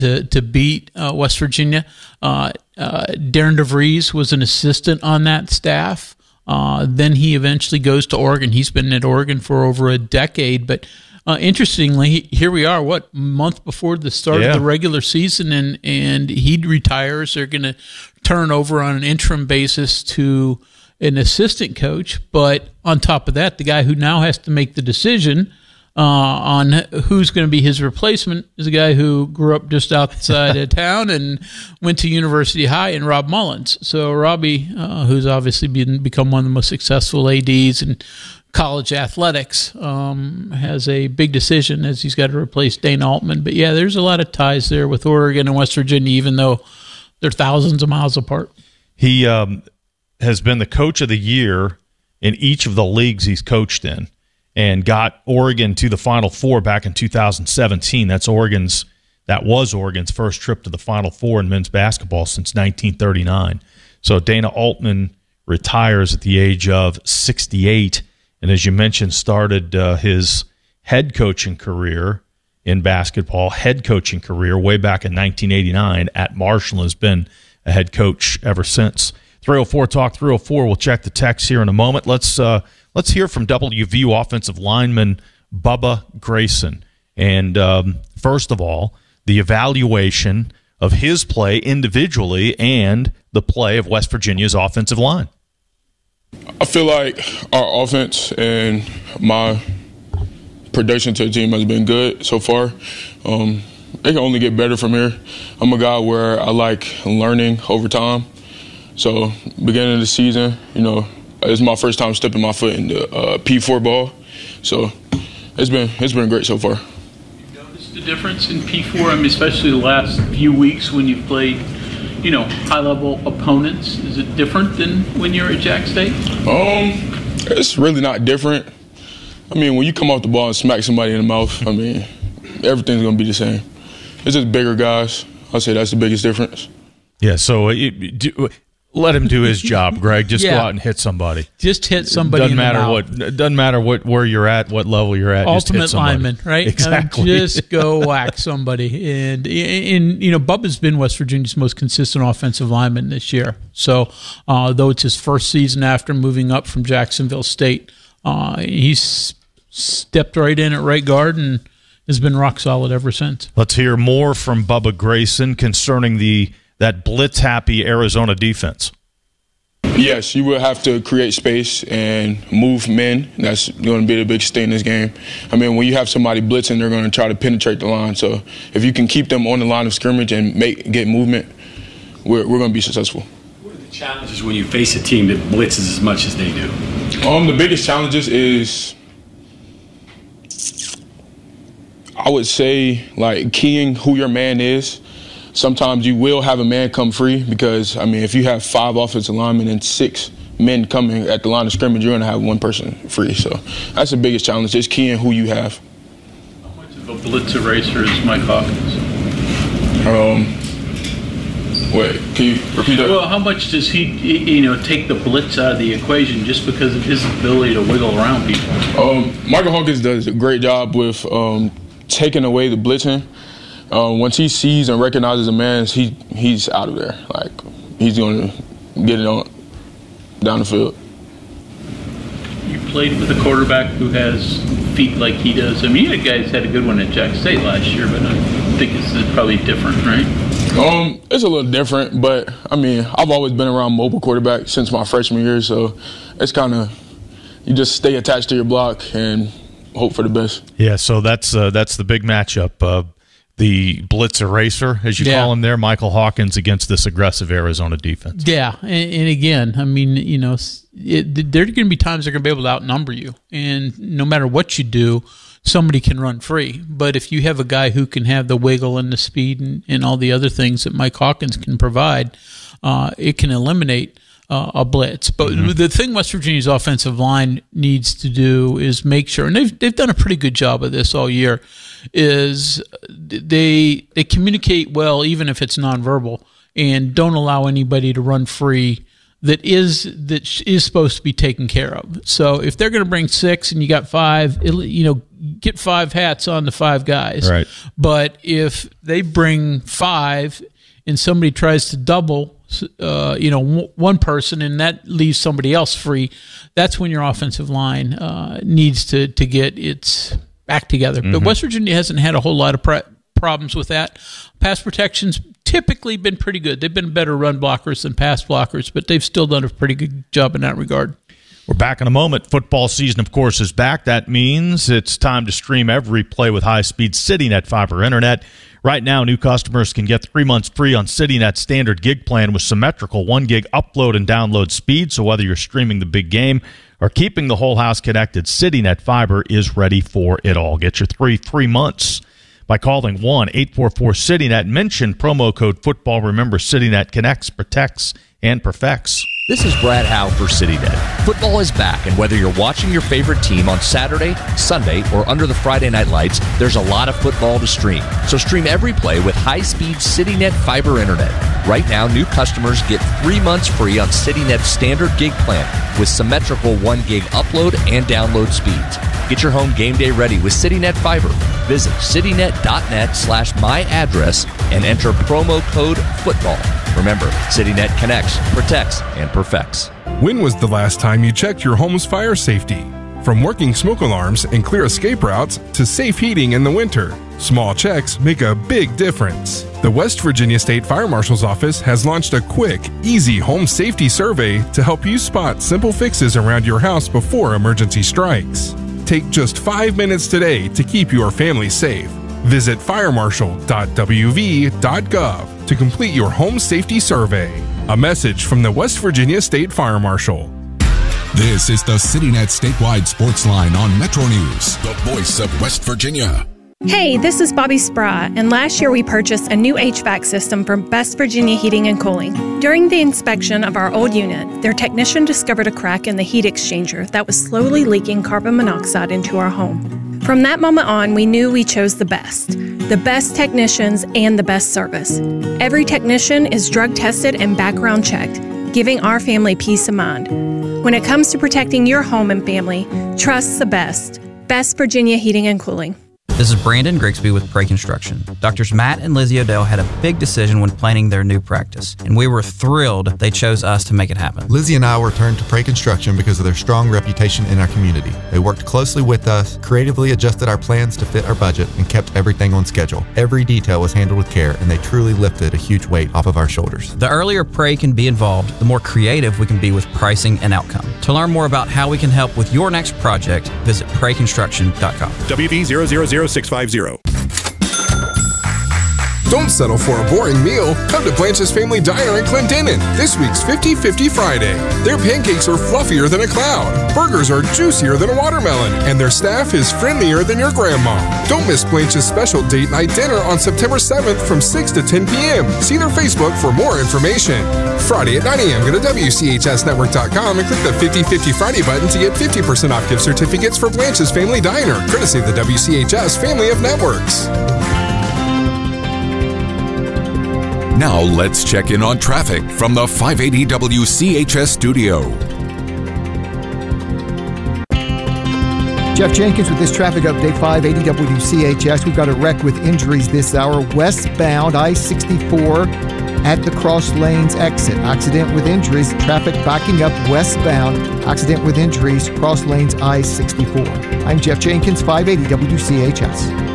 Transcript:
to beat West Virginia. Darren DeVries was an assistant on that staff. Then he eventually goes to Oregon. He's been at Oregon for over a decade. But interestingly, here we are, a month before the start of the regular season, and he retires. They're going to turn over on an interim basis to an assistant coach. But on top of that, the guy who now has to make the decision on who's going to be his replacement is a guy who grew up just outside of town and went to University High, and Rob Mullins. So Robbie, who's obviously become one of the most successful ADs in college athletics, has a big decision as he's got to replace Dana Altman. But yeah, there's a lot of ties there with Oregon and West Virginia, even though they're thousands of miles apart. He has been the coach of the year in each of the leagues he's coached in, and got Oregon to the Final Four back in 2017. That was Oregon's first trip to the Final Four in men's basketball since 1939. So Dana Altman retires at the age of 68, and as you mentioned, started his head coaching career in basketball, way back in 1989 at Marshall, and has been a head coach ever since. 304 Talk 304. We'll check the text here in a moment. Let's hear from WVU offensive lineman Bubba Grayson. And first of all, the evaluation of his play individually and the play of West Virginia's offensive line. I feel like our offense and my production to the team has been good so far. It can only get better from here. I'm a guy where I like learning over time. So beginning of the season, it's my first time stepping my foot into P4 ball. So it's been great so far. You noticed the difference in P4? I mean, especially the last few weeks when you've played, high-level opponents. Is it different than when you're at Jack State? It's really not different. I mean, when you come off the ball and smack somebody in the mouth, I mean, everything's going to be the same. It's just bigger guys. I'll say that's the biggest difference. Yeah, so let him do his job, Greg. Just go out and hit somebody. Just hit somebody in the mouth. Doesn't matter where you're at, what level you're at. Ultimate just hit lineman, right? Exactly. Just go whack somebody. And Bubba's been West Virginia's most consistent offensive lineman this year. So though it's his first season after moving up from Jacksonville State, he's stepped right in at right guard and has been rock solid ever since. Let's hear more from Bubba Grayson concerning that blitz-happy Arizona defense. Yes, you will have to create space and move men. That's going to be the biggest thing in this game. I mean, when you have somebody blitzing, they're going to try to penetrate the line. So if you can keep them on the line of scrimmage and get movement, we're going to be successful. What are the challenges when you face a team that blitzes as much as they do? The biggest challenges is, I would say, like keying who your man is. Sometimes you will have a man come free because, I mean, if you have 5 offensive linemen and 6 men coming at the line of scrimmage, you're going to have 1 person free. So that's the biggest challenge, just keying who you have. How much of a blitz eraser is Mike Hawkins? Wait, can you repeat that? Well, how much does he, take the blitz out of the equation just because of his ability to wiggle around people? Michael Hawkins does a great job with taking away the blitzing. Once he sees and recognizes a man, he's out of there. Like, he's going to get it on down the field. You played with a quarterback who has feet like he does. I mean, you guys had a good one at Jack State last year, but I think it's probably different, right? It's a little different, but, I mean, I've always been around mobile quarterbacks since my freshman year, so it's kind of, you just stay attached to your block and hope for the best. Yeah, so that's the big matchup. The blitz eraser, as you call him there, Michael Hawkins against this aggressive Arizona defense. Yeah, and again, I mean, there are going to be times they're going to be able to outnumber you, and no matter what you do, somebody can run free. But if you have a guy who can have the wiggle and the speed and all the other things that Mike Hawkins can provide, it can eliminate a blitz. But the thing West Virginia's offensive line needs to do is make sure, and they've done a pretty good job of this all year, is they communicate well even if it's nonverbal and don't allow anybody to run free that is supposed to be taken care of. So if they're going to bring 6 and you got 5, get 5 hats on the 5 guys. Right. But if they bring 5 and somebody tries to double, one person, and that leaves somebody else free, that's when your offensive line needs to get its act together. But West Virginia hasn't had a whole lot of problems with that. Pass protection's typically been pretty good. They've been better run blockers than pass blockers, but they've still done a pretty good job in that regard. We're back in a moment. Football season, of course, is back. That means it's time to stream every play with high-speed CityNet fiber internet. Right now, new customers can get 3 months free on CityNet's standard gig plan with symmetrical 1 gig upload and download speed. So whether you're streaming the big game or keeping the whole house connected, CityNet fiber is ready for it all. Get your 3 months by calling 1-844-CityNet. Mention promo code football. Remember, CityNet connects, protects, and perfects. This is Brad Howe for CityNet. Football is back, and whether you're watching your favorite team on Saturday, Sunday, or under the Friday night lights, there's a lot of football to stream. So stream every play with high-speed CityNet fiber internet. Right now, new customers get 3 months free on CityNet's standard gig plan with symmetrical 1 gig upload and download speeds. Get your home game day ready with CityNet fiber. Visit citynet.net/myaddress and enter promo code football. Remember, CityNet connects, protects, and perfects. When was the last time you checked your home's fire safety? From working smoke alarms and clear escape routes to safe heating in the winter, small checks make a big difference. The West Virginia State Fire Marshal's Office has launched a quick, easy home safety survey to help you spot simple fixes around your house before emergency strikes. Take just 5 minutes today to keep your family safe. Visit firemarshal.wv.gov to complete your home safety survey. A message from the West Virginia State Fire Marshal. This is the CityNet statewide sports line on Metro News, the voice of West Virginia. Hey, this is Bobby Spry, and last year we purchased a new HVAC system from West Virginia Heating and Cooling. During the inspection of our old unit, their technician discovered a crack in the heat exchanger that was slowly leaking carbon monoxide into our home. From that moment on, we knew we chose the best technicians and the best service. Every technician is drug tested and background checked, giving our family peace of mind. When it comes to protecting your home and family, trust the best. West Virginia Heating and Cooling. This is Brandon Grigsby with Prey Construction. Doctors Matt and Lizzie O'Dell had a big decision when planning their new practice, and we were thrilled they chose us to make it happen. Lizzie and I were turned to Prey Construction because of their strong reputation in our community. They worked closely with us, creatively adjusted our plans to fit our budget, and kept everything on schedule. Every detail was handled with care, and they truly lifted a huge weight off of our shoulders. The earlier Prey can be involved, the more creative we can be with pricing and outcome. To learn more about how we can help with your next project, visit PreyConstruction.com. WV000650. Don't settle for a boring meal. Come to Blanche's Family Diner in Clendenin. This week's 50-50 Friday. Their pancakes are fluffier than a cloud. Burgers are juicier than a watermelon. And their staff is friendlier than your grandma. Don't miss Blanche's special date night dinner on September 7th from 6 to 10 p.m. See their Facebook for more information. Friday at 9 a.m. Go to WCHSnetwork.com and click the 50-50 Friday button to get 50% off gift certificates for Blanche's Family Diner, courtesy of the WCHS family of networks. Now let's check in on traffic from the 580 WCHS studio. Jeff Jenkins with this traffic update, 580 WCHS. We've got a wreck with injuries this hour. Westbound I-64 at the Cross Lanes exit. Accident with injuries. Traffic backing up westbound. Accident with injuries. Cross Lanes I-64. I'm Jeff Jenkins, 580 WCHS.